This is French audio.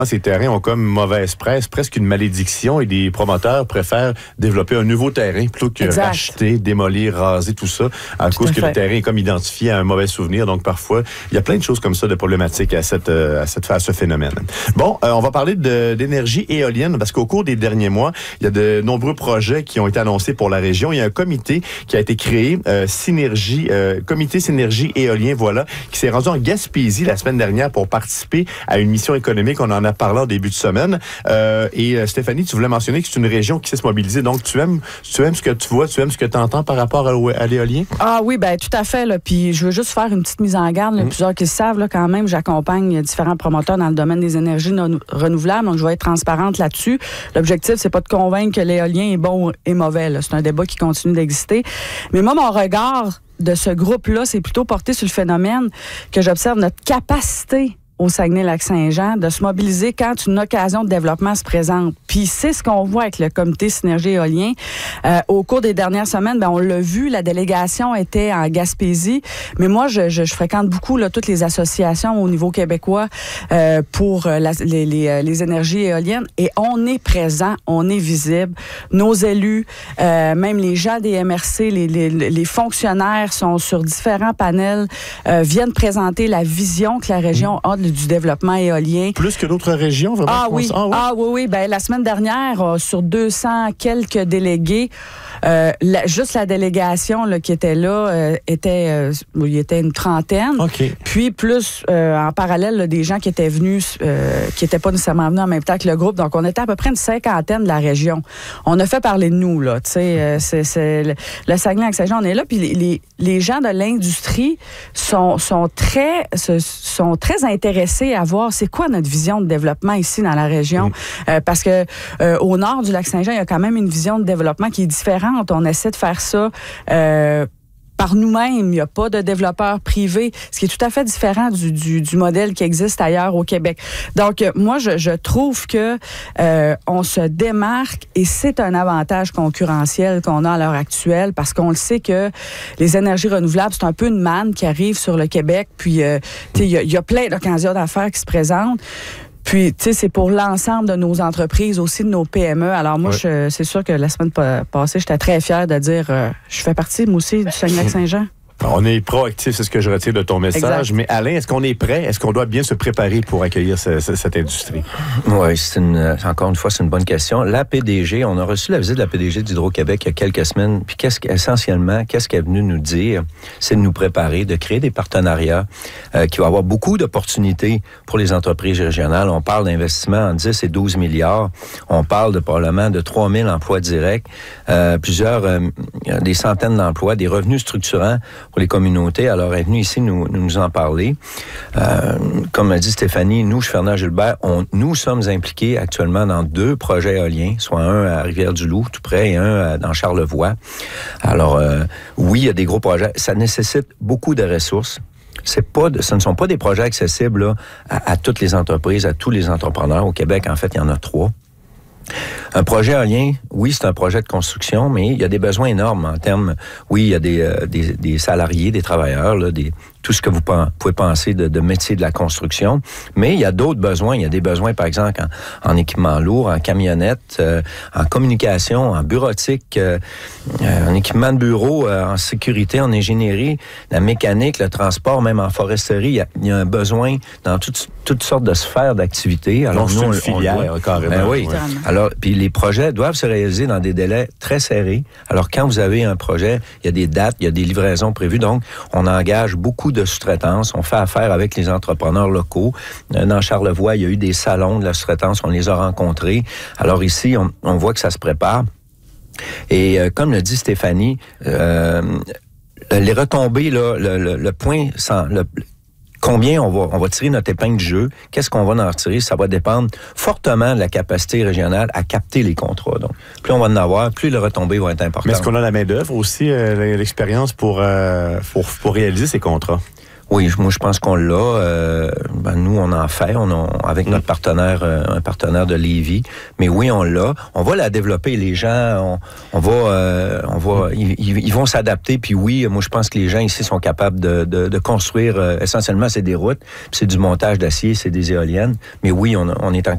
Ces terrains ont comme mauvaise presse, presque une malédiction, et des promoteurs préfèrent développer un nouveau terrain plutôt que racheter, démolir, raser, tout ça, à cause que le terrain est comme identifié à un mauvais souvenir. Donc, parfois, il y a plein de choses comme ça de problématiques à ce phénomène. Bon, on va parler d'énergie éolienne, parce qu'au cours des derniers mois, il y a de nombreux projets qui ont été annoncés pour la région. Il y a un comité qui a été créé, Comité Synergie éolien, voilà, qui s'est rendu en Gaspésie la semaine dernière pour participer à une mission économique. On en a parlé en début de semaine. Et Stéphanie, tu voulais mentionner que c'est une région qui sait se mobiliser. Donc, tu aimes ce que tu vois, tu aimes ce que tu entends par rapport à l'éolien? Ah oui, bien, tout à fait. Là. Puis, je veux juste faire une petite mise en garde. Là. Plusieurs qui le savent, là, quand même, j'accompagne différents promoteurs dans le domaine des énergies renouvelables. Donc, je vais être transparente là-dessus. L'objectif, c'est pas de convaincre que l'éolien est bon et mauvais. Là. C'est un débat qui continue d'exister. Mais moi, mon regard de ce groupe-là, c'est plutôt porté sur le phénomène que j'observe notre capacité au Saguenay-Lac-Saint-Jean, de se mobiliser quand une occasion de développement se présente. Puis c'est ce qu'on voit avec le comité Synergie éolien. Au cours des dernières semaines, ben, on l'a vu, la délégation était en Gaspésie, mais moi, je fréquente beaucoup là, toutes les associations au niveau québécois pour les énergies éoliennes, et on est présent, on est visible. Nos élus, même les gens des MRC, les fonctionnaires sont sur différents panels, viennent présenter la vision que la région a du développement éolien. Plus que d'autres régions, vraiment? Ah oui. Oui. Ben, la semaine dernière, sur 200 quelques délégués, juste la délégation là, qui était là, il y était une trentaine. Okay. Puis plus, en parallèle, là, des gens qui étaient venus, qui n'étaient pas nécessairement venus en même temps que le groupe. Donc, on était à peu près une cinquantaine de la région. On a fait parler de nous, là. Tu sais, c'est le Saguenay-Lac-Saint-Jean, on est là. Puis les gens de l'industrie sont très intéressés à voir c'est quoi notre vision de développement ici dans la région. Parce que au nord du Lac-Saint-Jean, il y a quand même une vision de développement qui est différente. On essaie de faire ça par nous-mêmes. Il n'y a pas de développeurs privés, ce qui est tout à fait différent du modèle qui existe ailleurs au Québec. Donc, moi, je trouve que on se démarque, et c'est un avantage concurrentiel qu'on a à l'heure actuelle, parce qu'on le sait que les énergies renouvelables, c'est un peu une manne qui arrive sur le Québec, puis il y a plein d'occasions d'affaires qui se présentent. Puis, tu sais, c'est pour l'ensemble de nos entreprises, aussi de nos PME. Alors, moi, c'est sûr que la semaine passée, j'étais très fière de dire je fais partie, moi aussi, du Saguenay-Lac-Saint-Jean. On est proactif, c'est ce que je retire de ton message. Exact. Mais Alain, est-ce qu'on est prêt? Est-ce qu'on doit bien se préparer pour accueillir cette industrie? Oui, encore une fois, c'est une bonne question. La PDG, on a reçu la visite de la PDG d'Hydro-Québec il y a quelques semaines. Puis essentiellement, qu'est-ce qu'elle est venue nous dire? C'est de nous préparer, de créer des partenariats qui vont avoir beaucoup d'opportunités pour les entreprises régionales. On parle d'investissements en 10 et 12 milliards. On parle de probablement de 3 000 emplois directs, des centaines d'emplois, des revenus structurants pour les communautés. Alors, elle est venue ici nous en parler. Comme a dit Stéphanie, nous, chez Fernand-Gilbert, nous sommes impliqués actuellement dans 2 projets éoliens, soit un à Rivière-du-Loup, tout près, et un dans Charlevoix. Alors, oui, il y a des gros projets. Ça nécessite beaucoup de ressources. Ce ne sont pas des projets accessibles là, à toutes les entreprises, à tous les entrepreneurs. Au Québec, en fait, il y en a 3. Un projet éolien, oui, c'est un projet de construction, mais il y a des besoins énormes en termes... Oui, il y a des salariés, des travailleurs, là, tout ce que vous pouvez penser de métier de la construction, mais il y a d'autres besoins. Il y a des besoins, par exemple, en équipement lourd, en camionnette, en communication, en bureautique, en équipement de bureau, en sécurité, en ingénierie, la mécanique, le transport, même en foresterie. Il y a un besoin dans toutes sortes de sphères d'activité. Alors, nous, une filière, carrément. Oui. Ouais. Alors, puis les projets doivent se réaliser dans des délais très serrés. Alors, quand vous avez un projet, il y a des dates, il y a des livraisons prévues. Donc, on engage beaucoup de sous-traitance. On fait affaire avec les entrepreneurs locaux. Dans Charlevoix, il y a eu des salons de la sous-traitance. On les a rencontrés. Alors ici, on voit que ça se prépare. Et comme le dit Stéphanie, les retombées, là, le point... Combien on va tirer notre épingle du jeu? Qu'est-ce qu'on va en retirer? Ça va dépendre fortement de la capacité régionale à capter les contrats. Donc, plus on va en avoir, plus les retombées vont être importantes. Mais est-ce qu'on a la main-d'œuvre aussi, l'expérience pour réaliser ces contrats? Oui, moi je pense qu'on l'a. Nous, on en fait. Avec notre partenaire, un partenaire de Lévis. Mais oui, on l'a. On va la développer. Les gens, ils vont s'adapter. Puis oui, moi je pense que les gens ici sont capables de construire. Essentiellement, c'est des routes, puis c'est du montage d'acier, c'est des éoliennes. Mais oui, on est en